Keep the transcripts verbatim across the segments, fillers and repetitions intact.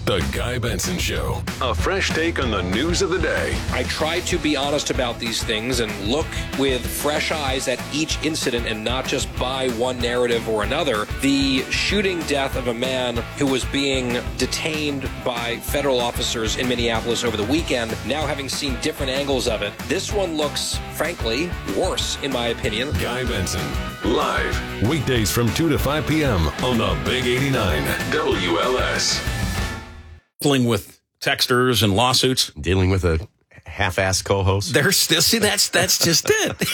The Guy Benson Show. A fresh take on the news of the day. I try to be honest about these things and look with fresh eyes at each incident and not just buy one narrative or another. The shooting death of a man who was being detained by federal officers in Minneapolis over the weekend, now having seen different angles of it, this one looks, frankly, worse, in my opinion. Guy Benson, live, weekdays from two to five p.m. on the Big eighty-nine W L S. Dealing with texters and lawsuits. Dealing with a half-assed co-host. They're still, see, that's that's just it.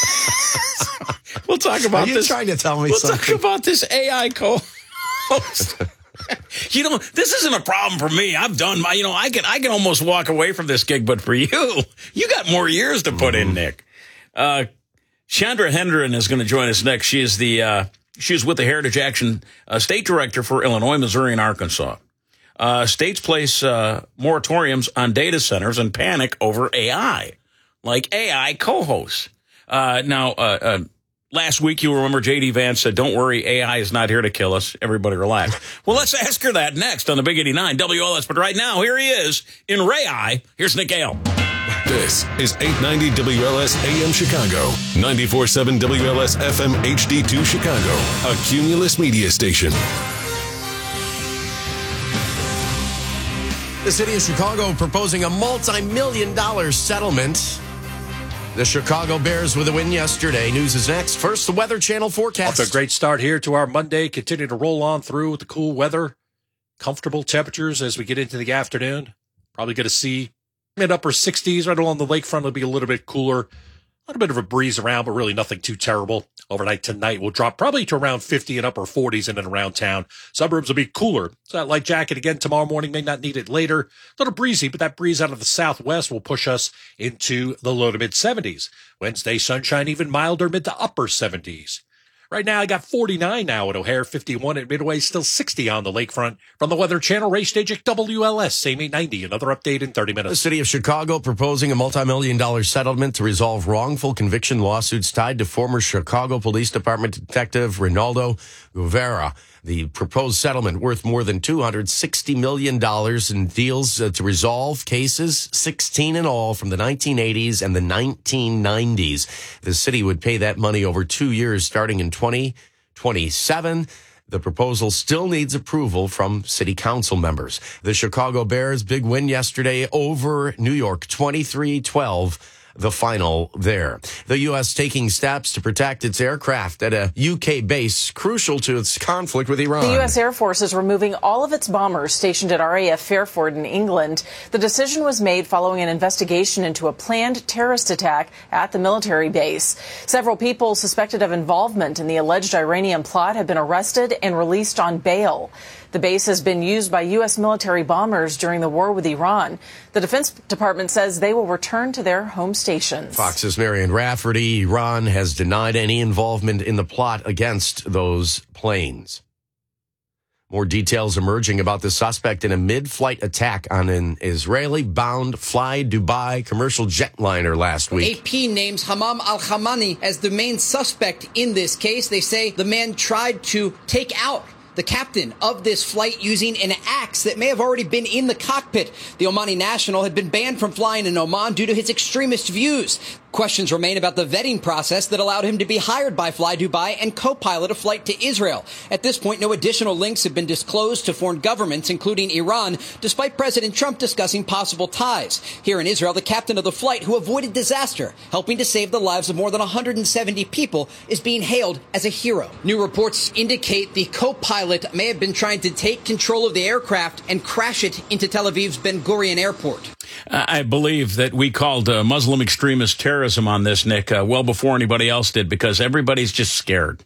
We'll talk about Are you this. trying to tell me we'll something? talk about this A I co-host. You know, this isn't a problem for me. I've done my, you know, I can I can almost walk away from this gig, but for you, you got more years to put mm-hmm. in, Nick. Uh, Chandra Hendren is going to join us next. She is the uh, she's with the Heritage Action uh, State Director for Illinois, Missouri, and Arkansas. Uh, states place uh, moratoriums on data centers and panic over A I, like A I co-hosts. Uh, now, uh, uh, last week, you remember J D Vance said, don't worry, A I is not here to kill us. Everybody relax. Well, let's ask her that next on the Big eighty-nine W L S. But right now, here he is in Ray I. Here's Nick Gale. This is eight ninety W L S A M Chicago, ninety-four point seven W L S F M H D two Chicago, a Cumulus media station. The city of Chicago proposing a multi-million dollar settlement. The Chicago Bears with a win yesterday. News is next. First, the Weather Channel forecast. Off to a great start here to our Monday. Continue to roll on through with the cool weather. Comfortable temperatures as we get into the afternoon. Probably going to see mid-upper sixties right along the lakefront. It'll be a little bit cooler. A little bit of a breeze around, but really nothing too terrible. Overnight tonight will drop probably to around fifty and upper forties in and around town. Suburbs will be cooler. So that light jacket again tomorrow morning, may not need it later. A little breezy, but that breeze out of the southwest will push us into the low to mid seventies. Wednesday, sunshine even milder, mid to upper seventies. Right now, I got forty-nine now at O'Hare, fifty-one at Midway, still sixty on the lakefront. From the Weather Channel, Ray Stage W L S, same eight ninety. Another update in thirty minutes. The city of Chicago proposing a multi-million dollar settlement to resolve wrongful conviction lawsuits tied to former Chicago Police Department Detective Ronaldo Guevara. The proposed settlement worth more than two hundred sixty million dollars in deals uh, to resolve cases, sixteen in all, from the nineteen eighties and the nineteen nineties. The city would pay that money over two years starting in twenty twenty-seven. The proposal still needs approval from city council members. The Chicago Bears' big win yesterday over New York, twenty-three twelve. The final there. The U S taking steps to protect its aircraft at a U K base crucial to its conflict with Iran. The U S Air Force is removing all of its bombers stationed at R A F Fairford in England. The decision was made following an investigation into a planned terrorist attack at the military base. Several people suspected of involvement in the alleged Iranian plot have been arrested and released on bail. The base has been used by U S military bombers during the war with Iran. The Defense Department says they will return to their home stations. Fox's Marion Rafferty. Iran has denied any involvement in the plot against those planes. More details emerging about the suspect in a mid-flight attack on an Israeli-bound Fly Dubai commercial jetliner last week. A P names Hamam al-Hamani as the main suspect in this case. They say the man tried to take out the captain of this flight using an axe that may have already been in the cockpit. The Omani national had been banned from flying in Oman due to his extremist views. Questions remain about the vetting process that allowed him to be hired by Fly Dubai and co-pilot a flight to Israel. At this point, no additional links have been disclosed to foreign governments, including Iran, despite President Trump discussing possible ties. Here in Israel, the captain of the flight, who avoided disaster, helping to save the lives of more than one hundred seventy people, is being hailed as a hero. New reports indicate the co-pilot may have been trying to take control of the aircraft and crash it into Tel Aviv's Ben Gurion Airport. I believe that we called uh, Muslim extremist terrorism on this, Nick, uh, well before anybody else did, because everybody's just scared.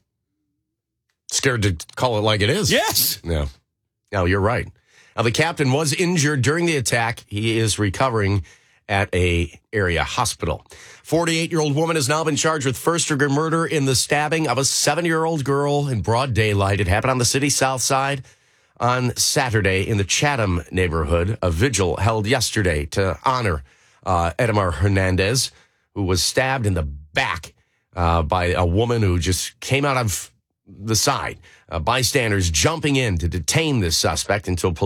Scared to call it like it is? Yes. No. No, you're right. Now, the captain was injured during the attack. He is recovering at a area hospital. forty-eight-year-old woman has now been charged with first-degree murder in the stabbing of a seven-year-old girl in broad daylight. It happened on the city's south side on Saturday in the Chatham neighborhood. A vigil held yesterday to honor uh, Edmar Hernandez, who was stabbed in the back uh, by a woman who just came out of the side. Uh, bystanders jumping in to detain this suspect until police